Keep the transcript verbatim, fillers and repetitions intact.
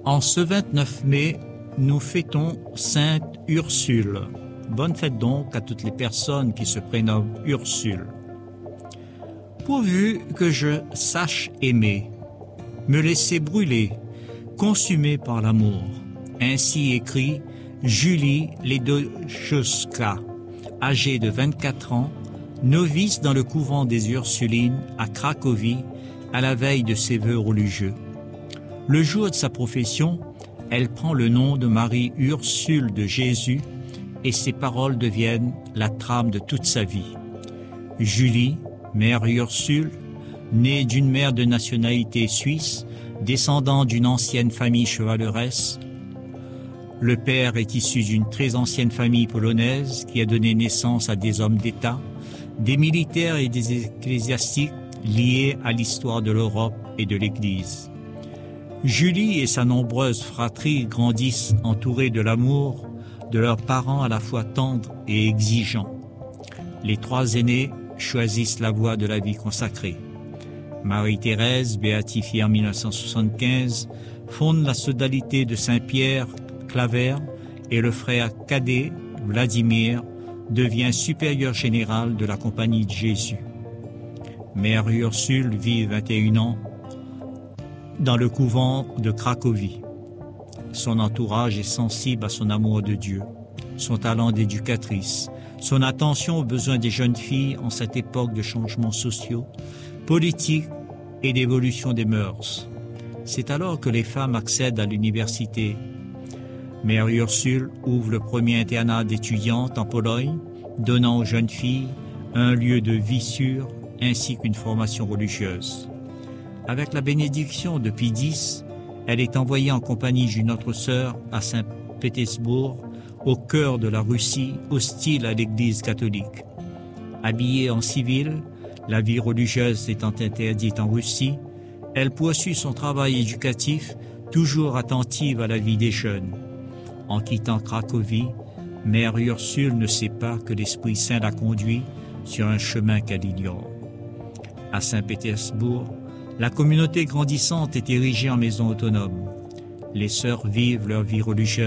En ce vingt-neuf mai, nous fêtons Sainte Ursule. Bonne fête donc à toutes les personnes qui se prénomment Ursule. Pourvu que je sache aimer, me laisser brûler, consumé par l'amour. Ainsi écrit Julie Ledochowska, âgée de vingt-quatre ans, novice dans le couvent des Ursulines à Cracovie, à la veille de ses vœux religieux. Le jour de sa profession, elle prend le nom de Marie Ursule de Jésus et ses paroles deviennent la trame de toute sa vie. Julie, mère Ursule, née d'une mère de nationalité suisse, descendant d'une ancienne famille chevaleresse. Le père est issu d'une très ancienne famille polonaise qui a donné naissance à des hommes d'État, des militaires et des ecclésiastiques liés à l'histoire de l'Europe et de l'Église. Julie et sa nombreuse fratrie grandissent entourées de l'amour de leurs parents à la fois tendres et exigeants. Les trois aînés choisissent la voie de la vie consacrée. Marie-Thérèse, béatifiée en mille neuf cent soixante-quinze, fonde la sodalité de Saint-Pierre Claver et le frère cadet, Vladimir, devient supérieur général de la Compagnie de Jésus. Mère Ursule vit vingt et un ans dans le couvent de Cracovie. Son entourage est sensible à son amour de Dieu, son talent d'éducatrice, son attention aux besoins des jeunes filles en cette époque de changements sociaux, politiques et d'évolution des mœurs. C'est alors que les femmes accèdent à l'université. Mère Ursule ouvre le premier internat d'étudiantes en Pologne, donnant aux jeunes filles un lieu de vie sûr ainsi qu'une formation religieuse. Avec la bénédiction de Pie X, elle est envoyée en compagnie d'une autre sœur à Saint-Pétersbourg, au cœur de la Russie, hostile à l'Église catholique. Habillée en civil, la vie religieuse étant interdite en Russie, elle poursuit son travail éducatif, toujours attentive à la vie des jeunes. En quittant Cracovie, Mère Ursule ne sait pas que l'Esprit Saint la conduit sur un chemin qu'elle ignore. À Saint-Pétersbourg, la communauté grandissante est érigée en maison autonome. Les sœurs vivent leur vie religieuse